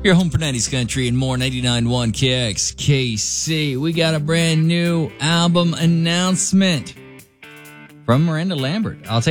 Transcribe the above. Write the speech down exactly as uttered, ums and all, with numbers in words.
Your home for nineties country and more. ninety-nine point one K X K C. We got a brand new album announcement from Miranda Lambert. I'll take